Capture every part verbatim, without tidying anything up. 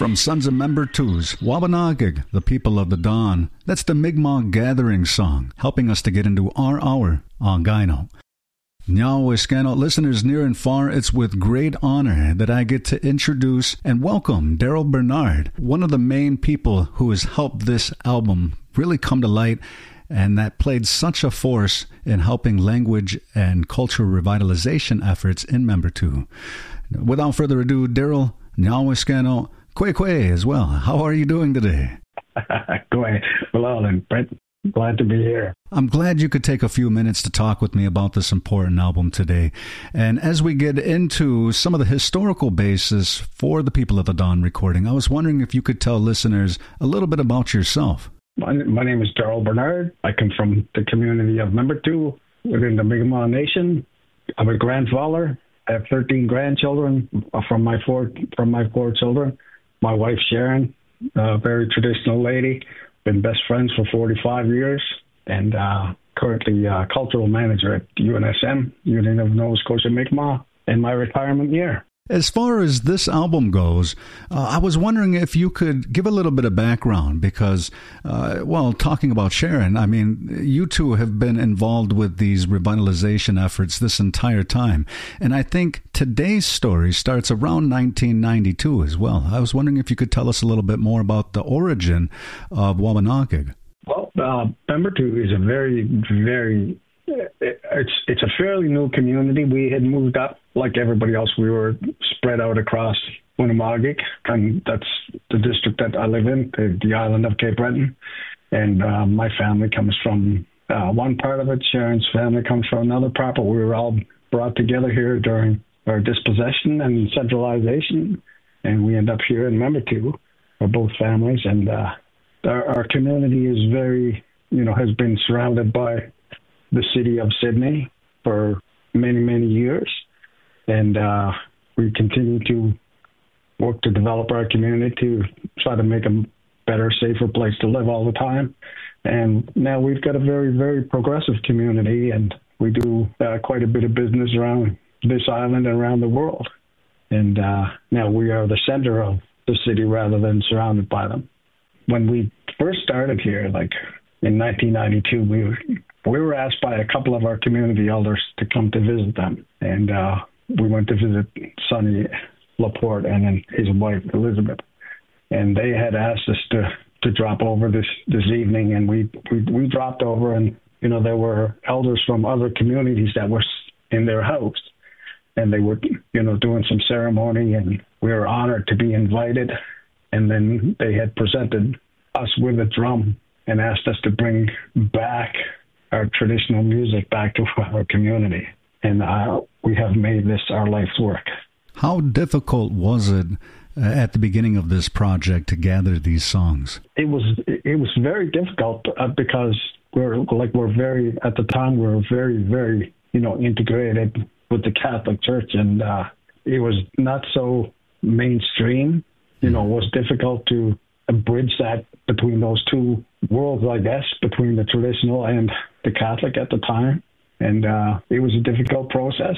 from Sons of Member Two's Wabanakig, the People of the Dawn. That's the Mi'kmaq Gathering song, helping us to get into our hour on Gyno. Nyawiskano listeners near and far, it's with great honor that I get to introduce and welcome Daryl Bernard, one of the main people who has helped this album really come to light and that played such a force in helping language and cultural revitalization efforts in Member Two. Without further ado, Daryl, Nyawiskano, Kwe Kwe as well. How are you doing today? Kwe, well, and Brent, glad to be here. I'm glad you could take a few minutes to talk with me about this important album today. And as we get into some of the historical basis for the People of the Dawn recording, I was wondering if you could tell listeners a little bit about yourself. My, my name is Daryl Bernard. I come from the community of Member Two within the Mi'kmaq Nation. I'm a grandfather. I have thirteen grandchildren from my four from my four children. My wife, Sharon, a very traditional lady. Been best friends for forty-five years, and uh, currently uh, cultural manager at U N S M, Union of Nova Scotia Mi'kmaq, in my retirement year. As far as this album goes, uh, I was wondering if you could give a little bit of background because, uh, well, talking about Sharon, I mean, you two have been involved with these revitalization efforts this entire time. And I think today's story starts around nineteen ninety-two as well. I was wondering if you could tell us a little bit more about the origin of Wabanakig. Well, uh, Member Two is a very, very... It's it's a fairly new community. We had moved up like everybody else. We were spread out across Winnemagik, and that's the district that I live in, the, the island of Cape Breton. And uh, my family comes from uh, one part of it. Sharon's family comes from another part, but we were all brought together here during our dispossession and centralization, and we end up here in Member Two, for both families. And uh, our, our community is very, you know, has been surrounded by the city of Sydney for many, many years. And uh, we continue to work to develop our community to try to make a better, safer place to live all the time. And now we've got a very, very progressive community, and we do uh, quite a bit of business around this island and around the world. And uh, now we are the center of the city rather than surrounded by them. When we first started here, like in nineteen ninety-two, we were We were asked by a couple of our community elders to come to visit them. And uh, we went to visit Sonny Laporte and then his wife, Elizabeth. And they had asked us to, to drop over this, this evening. And we, we, we dropped over, and, you know, there were elders from other communities that were in their house. And they were, you know, doing some ceremony, and we were honored to be invited. And then they had presented us with a drum and asked us to bring back our traditional music back to our community. And uh, we have made this our life's work. How difficult was it uh, at the beginning of this project to gather these songs? It was it was very difficult uh, because we're like we're very at the time we were very very you know integrated with the Catholic Church, and uh, it was not so mainstream. You know, it was difficult to bridge that between those two worlds, I guess, between the traditional and the Catholic at the time. And uh, it was a difficult process,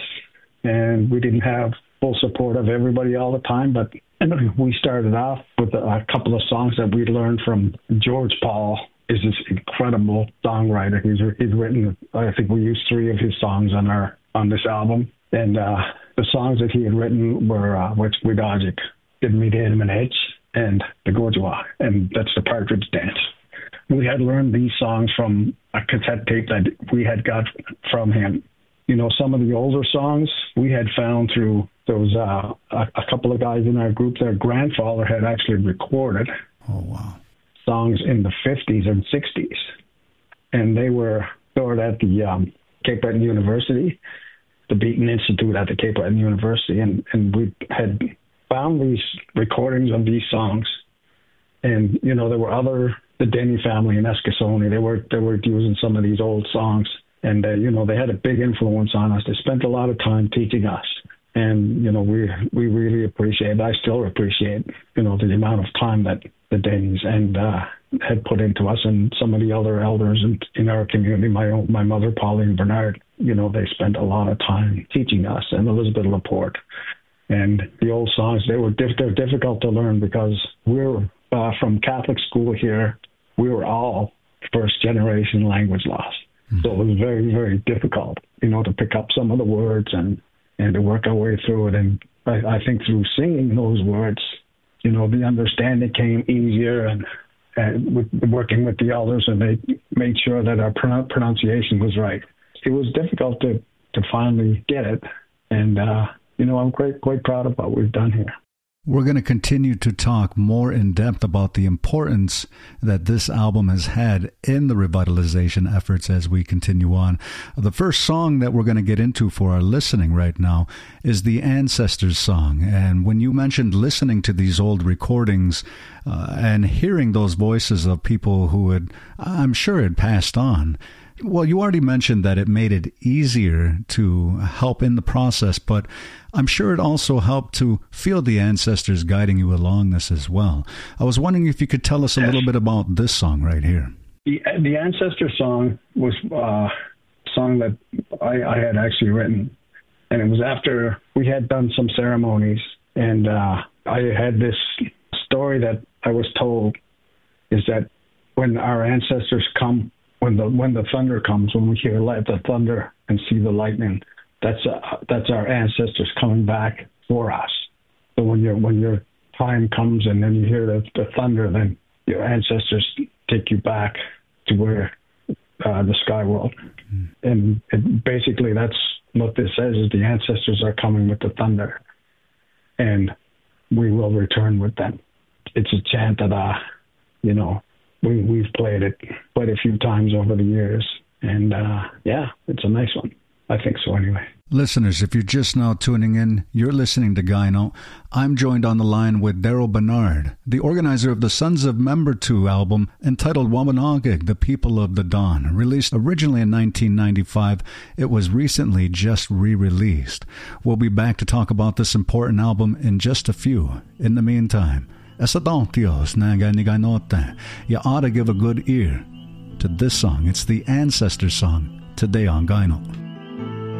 and we didn't have full support of everybody all the time, but we started off with a couple of songs that we learned from George Paul. Is this incredible songwriter. He's, he's written, I think we used three of his songs on our on this album. And uh, the songs that he had written were uh, What's Widagic, Give Me the Him and Edge, and the Gorjwa, and that's the Partridge Dance. We had learned these songs from a cassette tape that we had got from him. You know, some of the older songs we had found through, there was uh, a, a couple of guys in our group, their grandfather had actually recorded oh, wow. songs in the fifties and sixties. And they were stored at the um, Cape Breton University, the Beaton Institute at the Cape Breton University. And, and we had found these recordings of these songs. And, you know, there were other, the Denny family in Eskasoni, they were, they were using some of these old songs. And, uh, you know, they had a big influence on us. They spent a lot of time teaching us. And, you know, we we really appreciate, I still appreciate, you know, the amount of time that the Denny's and uh, had put into us, and some of the other elders in, in our community, my own, my mother, Pauline Bernard, you know, they spent a lot of time teaching us, and Elizabeth Laporte. And the old songs, they were diff- they're difficult to learn because we're uh, from Catholic school here. We were all first generation language lost. Mm-hmm. So it was very, very difficult, you know, to pick up some of the words and, and to work our way through it. And I, I think through singing those words, you know, the understanding came easier, and, and with, working with the elders, and they made sure that our pron- pronunciation was right. It was difficult to, to finally get it. And, uh, you know, I'm quite, quite proud of what we've done here. We're going to continue to talk more in depth about the importance that this album has had in the revitalization efforts as we continue on. The first song that we're going to get into for our listening right now is the Ancestors song. And when you mentioned listening to these old recordings uh, and hearing those voices of people who had, I'm sure, had passed on, well, you already mentioned that it made it easier to help in the process, but I'm sure it also helped to feel the ancestors guiding you along this as well. I was wondering if you could tell us a little bit about this song right here. The, the Ancestor song was uh, a song that I, I had actually written, and it was after we had done some ceremonies, and uh, I had this story that I was told is that when our ancestors come, When the when the thunder comes, when we hear the thunder and see the lightning, that's uh, that's our ancestors coming back for us. So when your when your time comes and then you hear the, the thunder, then your ancestors take you back to where uh, the sky world. Mm. And it, basically, that's what this says: is the ancestors are coming with the thunder, and we will return with them. It's a chant that uh, you know. We, we've played it quite a few times over the years. And, uh, yeah, it's a nice one. I think so anyway. Listeners, if you're just now tuning in, you're listening to Gyno. I'm joined on the line with Daryl Bernard, the organizer of the Sons of Membertou album entitled Wabanakig, The People of the Dawn. Released originally in nineteen ninety-five, it was recently just re-released. We'll be back to talk about this important album in just a few. In the meantime, Esadontios Naganiganote. You ought to give a good ear to this song. It's the Ancestor song today on Gyno.